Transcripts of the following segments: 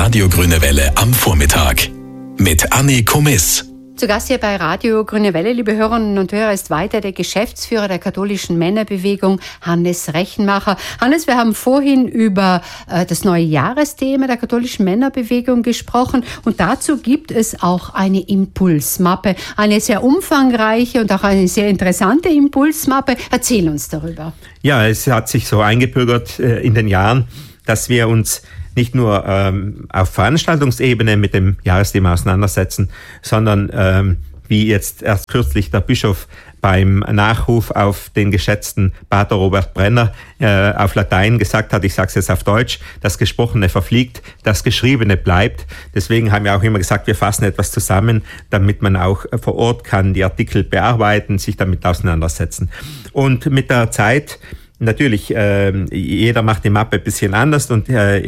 Radio Grüne Welle am Vormittag mit Anni Komiss. Zu Gast hier bei Radio Grüne Welle, liebe Hörerinnen und Hörer, ist weiter der Geschäftsführer der katholischen Männerbewegung, Hannes Rechenmacher. Hannes, wir haben vorhin über das neue Jahresthema der katholischen Männerbewegung gesprochen und dazu gibt es auch eine Impulsmappe, eine sehr umfangreiche und auch eine sehr interessante Impulsmappe. Erzähl uns darüber. Ja, es hat sich so eingebürgert in den Jahren, dass wir uns nicht nur auf Veranstaltungsebene mit dem Jahresthema auseinandersetzen, sondern wie jetzt erst kürzlich der Bischof beim Nachruf auf den geschätzten Pater Robert Brenner auf Latein gesagt hat, ich sage es jetzt auf Deutsch, das Gesprochene verfliegt, das Geschriebene bleibt. Deswegen haben wir auch immer gesagt, wir fassen etwas zusammen, damit man auch vor Ort kann die Artikel bearbeiten, sich damit auseinandersetzen. Und mit der Zeit natürlich, jeder macht die Mappe ein bisschen anders und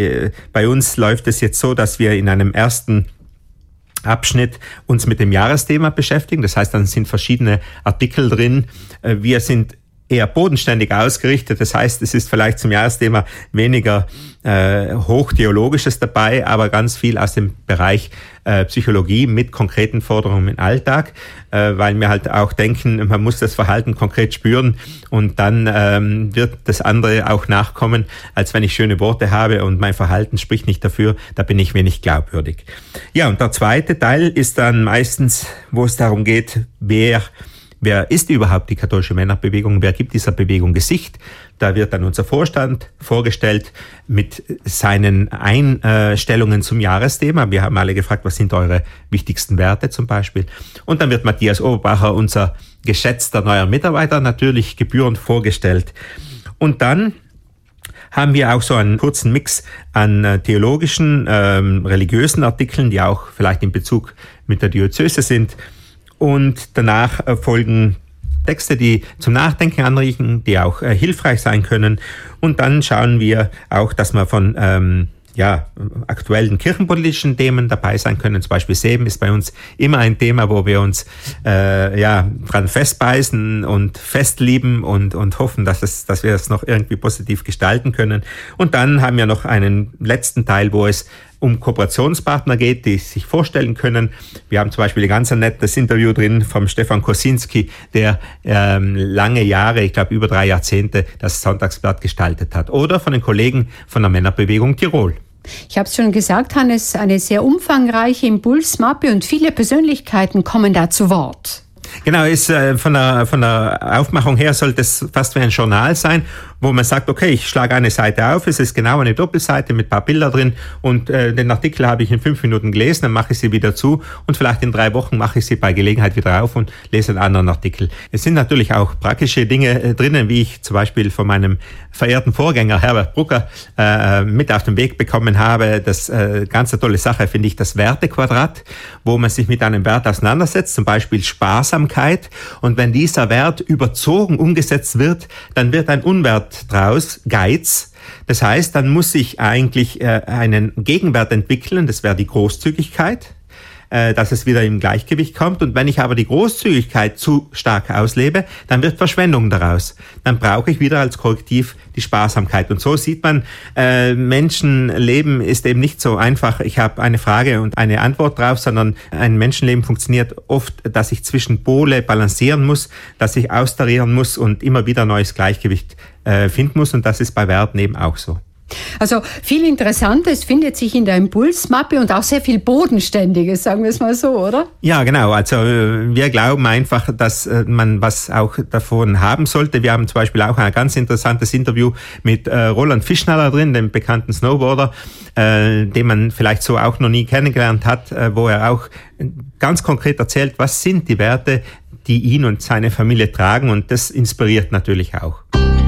bei uns läuft es jetzt so, dass wir in einem ersten Abschnitt uns mit dem Jahresthema beschäftigen. Das heißt, dann sind verschiedene Artikel drin. Wir sind eher bodenständig ausgerichtet. Das heißt, es ist vielleicht zum Jahresthema weniger Hochtheologisches dabei, aber ganz viel aus dem Bereich Psychologie mit konkreten Forderungen im Alltag, weil wir halt auch denken, man muss das Verhalten konkret spüren und dann wird das andere auch nachkommen, als wenn ich schöne Worte habe und mein Verhalten spricht nicht dafür, da bin ich wenig glaubwürdig. Ja, und der zweite Teil ist dann meistens, wo es darum geht, wer ist überhaupt die katholische Männerbewegung? Wer gibt dieser Bewegung Gesicht? Da wird dann unser Vorstand vorgestellt mit seinen Einstellungen zum Jahresthema. Wir haben alle gefragt, was sind eure wichtigsten Werte zum Beispiel? Und dann wird Matthias Oberbacher, unser geschätzter neuer Mitarbeiter, natürlich gebührend vorgestellt. Und dann haben wir auch so einen kurzen Mix an theologischen, religiösen Artikeln, die auch vielleicht in Bezug mit der Diözese sind. Und danach folgen Texte, die zum Nachdenken anregen, die auch hilfreich sein können. Und dann schauen wir auch, dass wir von aktuellen kirchenpolitischen Themen dabei sein können. Zum Beispiel Seben ist bei uns immer ein Thema, wo wir uns dran festbeißen und festlieben und hoffen, dass wir es noch irgendwie positiv gestalten können. Und dann haben wir noch einen letzten Teil, wo es um Kooperationspartner geht, die sich vorstellen können. Wir haben zum Beispiel ein ganz nettes Interview drin vom Stefan Kosinski, der lange Jahre, ich glaube über 3 Jahrzehnte, das Sonntagsblatt gestaltet hat. Oder von den Kollegen von der Männerbewegung Tirol. Ich habe es schon gesagt, Hannes, eine sehr umfangreiche Impulsmappe und viele Persönlichkeiten kommen da zu Wort. Genau, ist von der Aufmachung her sollte es fast wie ein Journal sein, wo man sagt, okay, ich schlage eine Seite auf, es ist genau eine Doppelseite mit ein paar Bilder drin und den Artikel habe ich in 5 Minuten gelesen, dann mache ich sie wieder zu und vielleicht in 3 Wochen mache ich sie bei Gelegenheit wieder auf und lese einen anderen Artikel. Es sind natürlich auch praktische Dinge drinnen, wie ich zum Beispiel von meinem verehrten Vorgänger Herbert Brucker mit auf den Weg bekommen habe. Das ganz eine tolle Sache finde ich, das Wertequadrat, wo man sich mit einem Wert auseinandersetzt, zum Beispiel Sparsamkeit, und wenn dieser Wert überzogen umgesetzt wird, dann wird ein Unwert draus, Geiz. Das heißt, dann muss ich eigentlich einen Gegenwert entwickeln, das wäre die Großzügigkeit, dass es wieder im Gleichgewicht kommt. Und wenn ich aber die Großzügigkeit zu stark auslebe, dann wird Verschwendung daraus. Dann brauche ich wieder als Korrektiv die Sparsamkeit. Und so sieht man, Menschenleben ist eben nicht so einfach, ich habe eine Frage und eine Antwort drauf, sondern ein Menschenleben funktioniert oft, dass ich zwischen Pole balancieren muss, dass ich austarieren muss und immer wieder neues Gleichgewicht finden muss. Und das ist bei Werten eben auch so. Also viel Interessantes findet sich in der Impulsmappe und auch sehr viel Bodenständiges, sagen wir es mal so, oder? Ja, genau. Also wir glauben einfach, dass man was auch davon haben sollte. Wir haben zum Beispiel auch ein ganz interessantes Interview mit Roland Fischnaller drin, dem bekannten Snowboarder, den man vielleicht so auch noch nie kennengelernt hat, wo er auch ganz konkret erzählt, was sind die Werte, die ihn und seine Familie tragen, und das inspiriert natürlich auch.